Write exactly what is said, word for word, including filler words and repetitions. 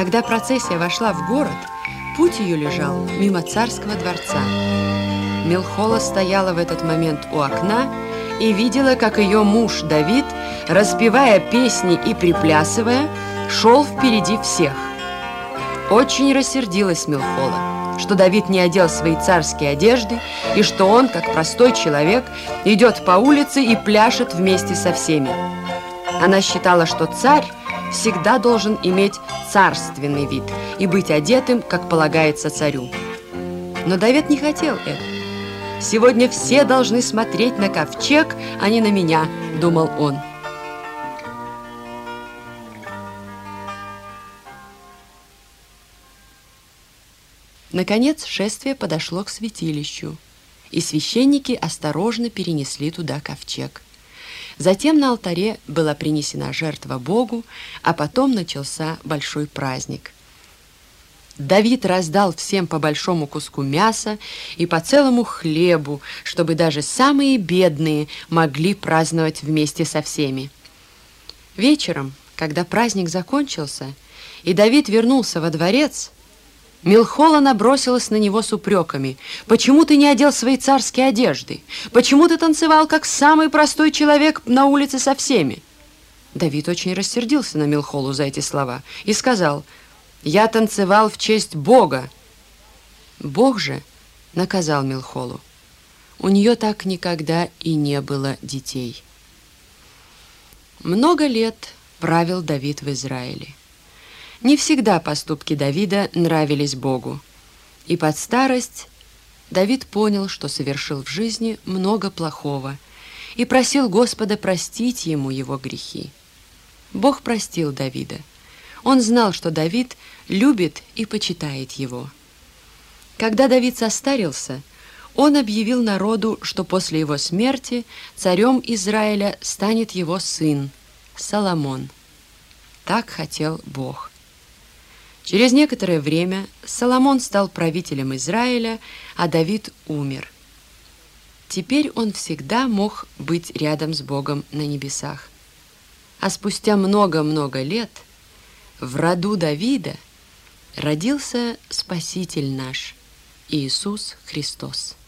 Когда процессия вошла в город, путь ее лежал мимо царского дворца. Милхола стояла в этот момент у окна и видела, как ее муж Давид, распевая песни и приплясывая, шел впереди всех. Очень рассердилась Милхола, что Давид не одел свои царские одежды и что он, как простой человек, идет по улице и пляшет вместе со всеми. Она считала, что царь всегда должен иметь царственный вид и быть одетым, как полагается царю. Но Давид не хотел этого. «Сегодня все должны смотреть на ковчег, а не на меня», — думал он. Наконец шествие подошло к святилищу, и священники осторожно перенесли туда ковчег. Затем на алтаре была принесена жертва Богу, а потом начался большой праздник. Давид раздал всем по большому куску мяса и по целому хлебу, чтобы даже самые бедные могли праздновать вместе со всеми. Вечером, когда праздник закончился, и Давид вернулся во дворец, Милхола набросилась на него с упреками. «Почему ты не одел свои царские одежды? Почему ты танцевал, как самый простой человек на улице со всеми?» Давид очень рассердился на Милхолу за эти слова и сказал: «Я танцевал в честь Бога». Бог же наказал Милхолу. У нее так никогда и не было детей. Много лет правил Давид в Израиле. Не всегда поступки Давида нравились Богу. И под старость Давид понял, что совершил в жизни много плохого, и просил Господа простить ему его грехи. Бог простил Давида. Он знал, что Давид любит и почитает его. Когда Давид состарился, он объявил народу, что после его смерти царем Израиля станет его сын Соломон. Так хотел Бог. Через некоторое время Соломон стал правителем Израиля, а Давид умер. Теперь он всегда мог быть рядом с Богом на небесах. А спустя много-много лет в роду Давида родился Спаситель наш, Иисус Христос.